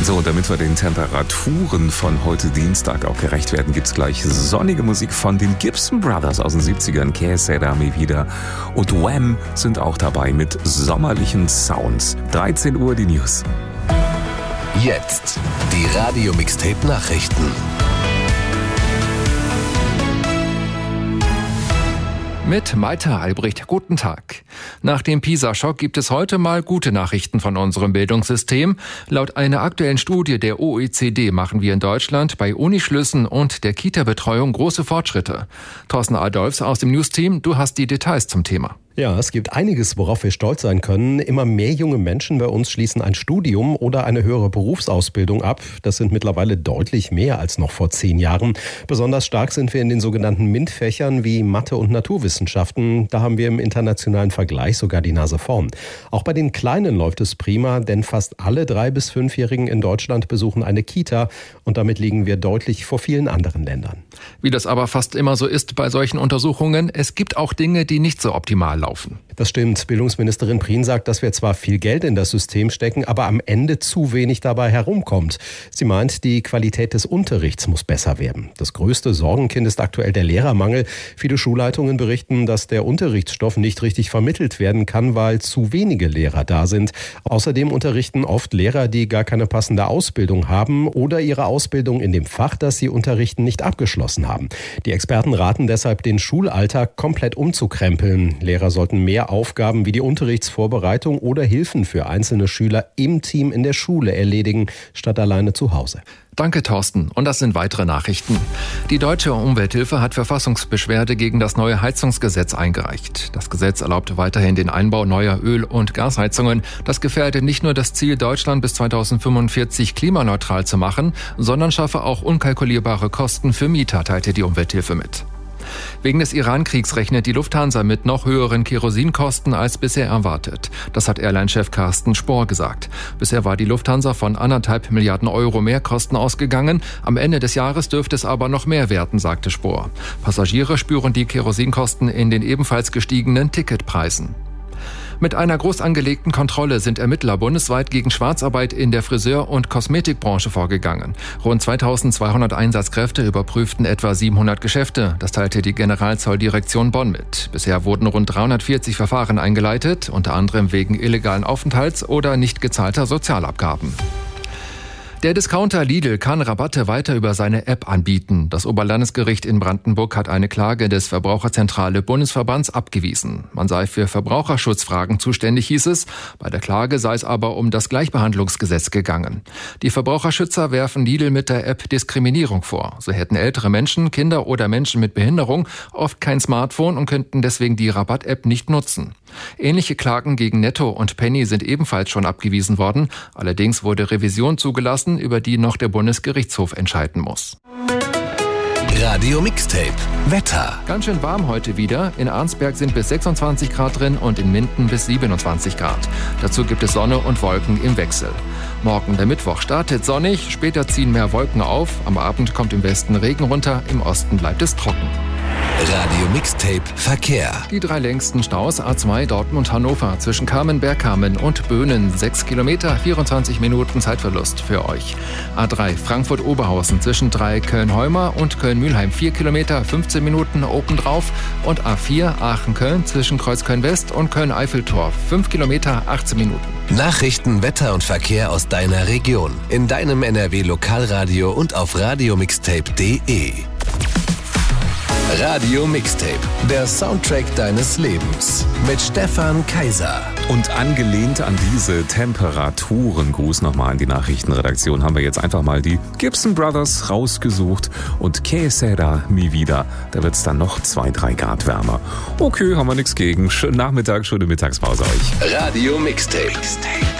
So, und damit wir den Temperaturen von heute Dienstag auch gerecht werden, gibt's gleich sonnige Musik von den Gibson Brothers aus den 70ern. Que sera mi vida und Wham sind auch dabei mit sommerlichen Sounds. 13 Uhr die News. Jetzt die Radio-Mixtape-Nachrichten. Mit Malte Albrecht, guten Tag. Nach dem PISA-Schock gibt es heute mal gute Nachrichten von unserem Bildungssystem. Laut einer aktuellen Studie der OECD machen wir in Deutschland bei Unischlüssen und der Kita-Betreuung große Fortschritte. Thorsten Adolfs aus dem News-Team, du hast die Details zum Thema. Ja, es gibt einiges, worauf wir stolz sein können. Immer mehr junge Menschen bei uns schließen ein Studium oder eine höhere Berufsausbildung ab. Das sind mittlerweile deutlich mehr als noch vor 10 Jahren. Besonders stark sind wir in den sogenannten MINT-Fächern wie Mathe und Naturwissenschaften. Da haben wir im internationalen Vergleich sogar die Nase vorn. Auch bei den Kleinen läuft es prima, denn fast alle 3- bis 5-Jährigen in Deutschland besuchen eine Kita. Und damit liegen wir deutlich vor vielen anderen Ländern. Wie das aber fast immer so ist bei solchen Untersuchungen, es gibt auch Dinge, die nicht so optimal laufen. Das stimmt. Bildungsministerin Prien sagt, dass wir zwar viel Geld in das System stecken, aber am Ende zu wenig dabei herumkommt. Sie meint, die Qualität des Unterrichts muss besser werden. Das größte Sorgenkind ist aktuell der Lehrermangel. Viele Schulleitungen berichten, dass der Unterrichtsstoff nicht richtig vermittelt werden kann, weil zu wenige Lehrer da sind. Außerdem unterrichten oft Lehrer, die gar keine passende Ausbildung haben oder ihre Ausbildung in dem Fach, das sie unterrichten, nicht abgeschlossen haben. Die Experten raten deshalb, den Schulalltag komplett umzukrempeln. Lehrer sollten mehr Aufgaben wie die Unterrichtsvorbereitung oder Hilfen für einzelne Schüler im Team in der Schule erledigen, statt alleine zu Hause. Danke, Thorsten. Und das sind weitere Nachrichten. Die Deutsche Umwelthilfe hat Verfassungsbeschwerde gegen das neue Heizungsgesetz eingereicht. Das Gesetz erlaubt weiterhin den Einbau neuer Öl- und Gasheizungen. Das gefährde nicht nur das Ziel, Deutschland bis 2045 klimaneutral zu machen, sondern schaffe auch unkalkulierbare Kosten für Mieter, teilte die Umwelthilfe mit. Wegen des Iran-Kriegs rechnet die Lufthansa mit noch höheren Kerosinkosten als bisher erwartet. Das hat Airline-Chef Carsten Spohr gesagt. Bisher war die Lufthansa von 1,5 Milliarden Euro Mehrkosten ausgegangen. Am Ende des Jahres dürfte es aber noch mehr werden, sagte Spohr. Passagiere spüren die Kerosinkosten in den ebenfalls gestiegenen Ticketpreisen. Mit einer groß angelegten Kontrolle sind Ermittler bundesweit gegen Schwarzarbeit in der Friseur- und Kosmetikbranche vorgegangen. Rund 2200 Einsatzkräfte überprüften etwa 700 Geschäfte. Das teilte die Generalzolldirektion Bonn mit. Bisher wurden rund 340 Verfahren eingeleitet, unter anderem wegen illegalen Aufenthalts oder nicht gezahlter Sozialabgaben. Der Discounter Lidl kann Rabatte weiter über seine App anbieten. Das Oberlandesgericht in Brandenburg hat eine Klage des Verbraucherzentrale Bundesverbands abgewiesen. Man sei für Verbraucherschutzfragen zuständig, hieß es. Bei der Klage sei es aber um das Gleichbehandlungsgesetz gegangen. Die Verbraucherschützer werfen Lidl mit der App Diskriminierung vor. So hätten ältere Menschen, Kinder oder Menschen mit Behinderung oft kein Smartphone und könnten deswegen die Rabatt-App nicht nutzen. Ähnliche Klagen gegen Netto und Penny sind ebenfalls schon abgewiesen worden. Allerdings wurde Revision zugelassen, über die noch der Bundesgerichtshof entscheiden muss. Radio Mixtape Wetter. Ganz schön warm heute wieder. In Arnsberg sind bis 26 Grad drin und in Minden bis 27 Grad. Dazu gibt es Sonne und Wolken im Wechsel. Morgen, der Mittwoch, startet sonnig, später ziehen mehr Wolken auf. Am Abend kommt im Westen Regen runter, im Osten bleibt es trocken. Radio Mixtape Verkehr. Die 3 längsten Staus A2 Dortmund-Hannover zwischen Kamen und Böhnen 6 Kilometer, 24 Minuten Zeitverlust für euch. A3 Frankfurt-Oberhausen zwischen 3 Köln-Heumar und Köln-Mülheim 4 Kilometer, 15 Minuten obendrauf. Und A4 Aachen-Köln zwischen Kreuzköln-West und Köln-Eiffeltor 5 Kilometer, 18 Minuten. Nachrichten, Wetter und Verkehr aus deiner Region. In deinem NRW-Lokalradio und auf radiomixtape.de. Radio Mixtape, der Soundtrack deines Lebens mit Stefan Kaiser. Und angelehnt an diese Temperaturen, Gruß nochmal an die Nachrichtenredaktion, haben wir jetzt einfach mal die Gibson Brothers rausgesucht und Que sera mi vida. Da wird es dann noch 2-3 Grad wärmer. Okay, haben wir nichts gegen. Schönen Nachmittag, schöne Mittagspause euch. Radio Mixtape.